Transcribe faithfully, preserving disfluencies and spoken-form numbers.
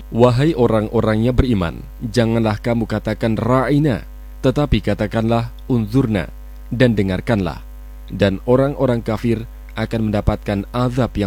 Wahai orang-orangnya beriman, janganlah kamu katakan ra'ina, tetapi katakanlah unzurna, dan dengarkanlah. Dan orang-orang kafir akan mendapatkan azab yang